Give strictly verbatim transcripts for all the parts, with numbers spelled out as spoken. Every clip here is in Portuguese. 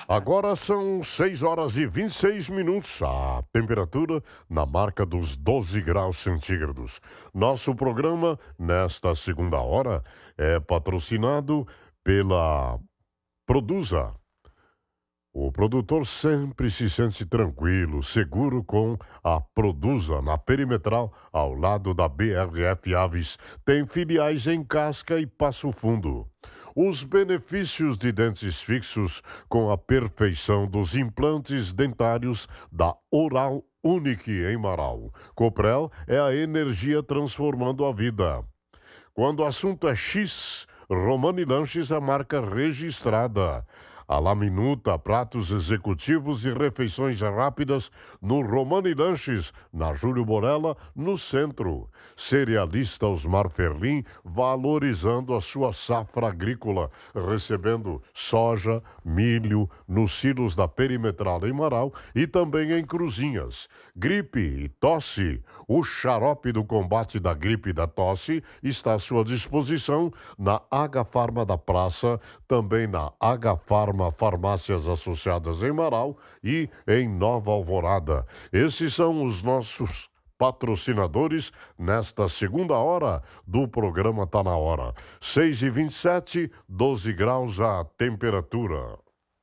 Agora são seis horas e vinte e seis minutos. A temperatura na marca dos doze graus centígrados. Nosso programa, nesta segunda hora, é patrocinado pela Produza. O produtor sempre se sente tranquilo, seguro com a Produza, na Perimetral, ao lado da B R F Aves. Tem filiais em Casca e Passo Fundo. Os benefícios de dentes fixos com a perfeição dos implantes dentários da Oral Unique em Marau. Coprel é a energia transformando a vida. Quando o assunto é X, Romani Lanches é a marca registrada. A La Minuta, pratos executivos e refeições rápidas no Romani Lanches, na Júlio Borella, no centro. Cerealista Osmar Ferlim, valorizando a sua safra agrícola, recebendo soja, milho nos silos da Perimetral em Marau e também em Cruzinhas. Gripe e tosse, o xarope do combate da gripe e da tosse está à sua disposição na H-Farma da Praça, também na H-Farma Farmácias Associadas em Marau e em Nova Alvorada. Esses são os nossos patrocinadores nesta segunda hora do programa Tá Na Hora. seis e vinte e sete, doze graus a temperatura.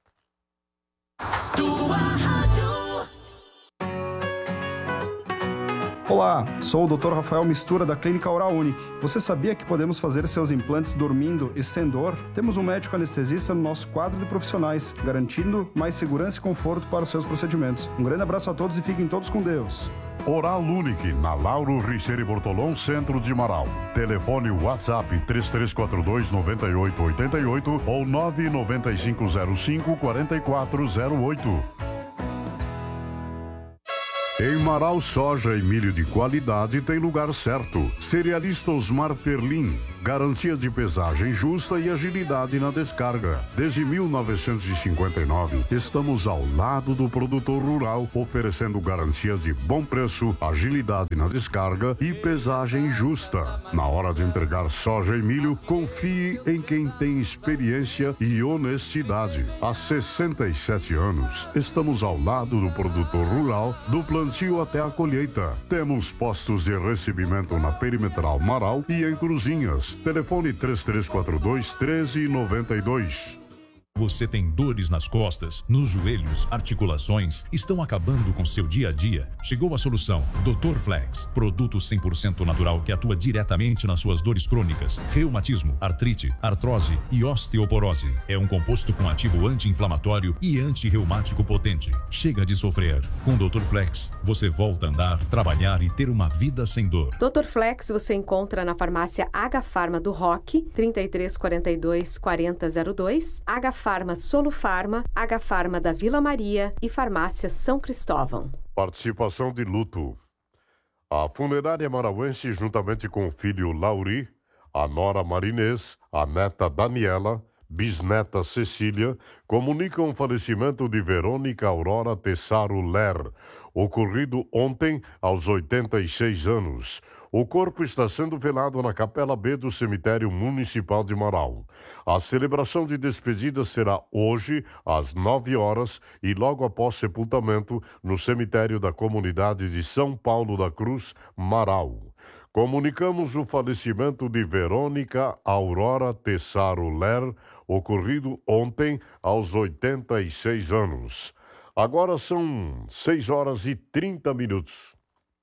Tua rádio. Olá, sou o doutor Rafael Mistura da Clínica Oral Unique. Você sabia que podemos fazer seus implantes dormindo e sem dor? Temos um médico anestesista no nosso quadro de profissionais, garantindo mais segurança e conforto para os seus procedimentos. Um grande abraço a todos e fiquem todos com Deus. Oral Unique, na Lauro Richeire Bortolom, centro de Marau. Telefone WhatsApp três três quatro dois, nove oito oito oito ou nove nove cinco zero cinco, quatro quatro zero oito. Em Marau, soja e milho de qualidade tem lugar certo. Cerealista Osmar Ferlim, garantia de pesagem justa e agilidade na descarga. Desde mil novecentos e cinquenta e nove, estamos ao lado do produtor rural, oferecendo garantias de bom preço, agilidade na descarga e pesagem justa. Na hora de entregar soja e milho, confie em quem tem experiência e honestidade. Há sessenta e sete anos, estamos ao lado do produtor rural, do plantio até a colheita. Temos postos de recebimento na Perimetral Marau e em Cruzinhas. Telefone três três quatro dois, um três nove dois. Você tem dores nas costas, nos joelhos, articulações, estão acabando com seu dia a dia? Chegou a solução. doutor Flex, produto cem por cento natural que atua diretamente nas suas dores crônicas, reumatismo, artrite, artrose e osteoporose. É um composto com ativo anti-inflamatório e anti-reumático potente. Chega de sofrer. Com doutor Flex, você volta a andar, trabalhar e ter uma vida sem dor. doutor Flex você encontra na farmácia H-Farma do Roque, trinta e três quarenta e dois, quarenta zero dois, H Farma Solufarma, H-Farma da Vila Maria e Farmácia São Cristóvão. Participação de luto. A funerária marauense, juntamente com o filho Lauri, a nora Marinês, a neta Daniela, bisneta Cecília, comunicam o falecimento de Verônica Aurora Tessaro Ler, ocorrido ontem aos oitenta e seis anos. O corpo está sendo velado na Capela B do Cemitério Municipal de Marau. A celebração de despedida será hoje, às nove horas, e logo após sepultamento, no cemitério da comunidade de São Paulo da Cruz, Marau. Comunicamos o falecimento de Verônica Aurora Tessaro Ler, ocorrido ontem aos oitenta e seis anos. Agora são seis horas e trinta minutos.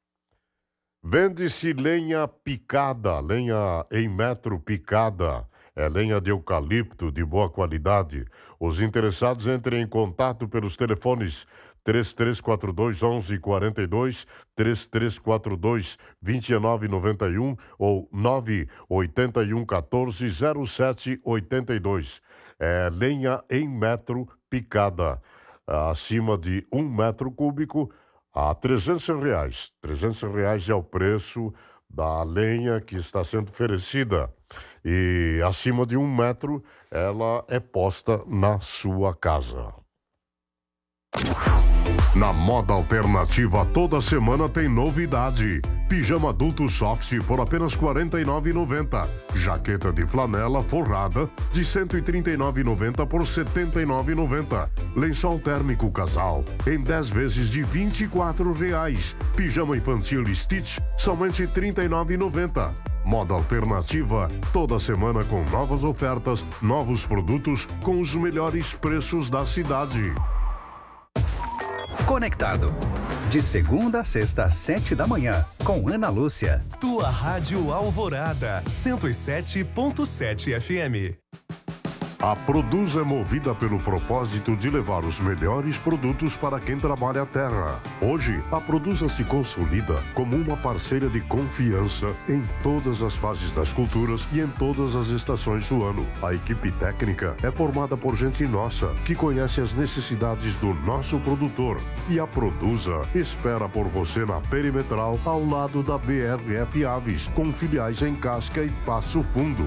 Vende-se lenha picada, lenha em metro picada. É lenha de eucalipto de boa qualidade. Os interessados entrem em contato pelos telefones três três quatro dois, onze quarenta e dois, três três quatro dois, vinte e nove noventa e um ou nove oito um, quatorze, zero sete oitenta e dois. É lenha em metro picada. Acima de um metro cúbico, a trezentos reais. trezentos reais é o preço da lenha que está sendo oferecida. E acima de um metro, ela é posta na sua casa. Na Moda Alternativa, toda semana tem novidade. Pijama adulto soft por apenas quarenta e nove reais e noventa centavos. Jaqueta de flanela forrada de cento e trinta e nove reais e noventa centavos por setenta e nove reais e noventa centavos. Lençol térmico casal em dez vezes de vinte e quatro reais. Pijama infantil Stitch somente trinta e nove reais e noventa centavos. Moda Alternativa, toda semana com novas ofertas, novos produtos com os melhores preços da cidade. Conectado. De segunda a sexta, às sete da manhã, com Ana Lúcia. Tua Rádio Alvorada, cento e sete ponto sete F M. A Produz é movida pelo propósito de levar os melhores produtos para quem trabalha a terra. Hoje, a Produza se consolida como uma parceira de confiança em todas as fases das culturas e em todas as estações do ano. A equipe técnica é formada por gente nossa, que conhece as necessidades do nosso produtor. E a Produza espera por você na Perimetral, ao lado da B R F Aves, com filiais em Casca e Passo Fundo.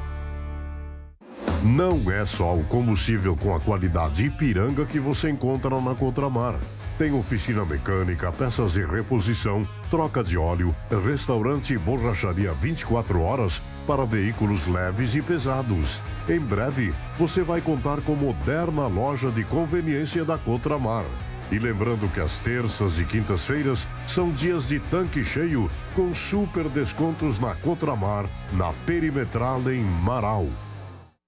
Não é só o combustível com a qualidade Ipiranga que você encontra na Contramar. Tem oficina mecânica, peças de reposição, troca de óleo, restaurante e borracharia vinte e quatro horas para veículos leves e pesados. Em breve, você vai contar com moderna loja de conveniência da Contramar. E lembrando que as terças e quintas-feiras são dias de tanque cheio com super descontos na Contramar, na Perimetral em Marau.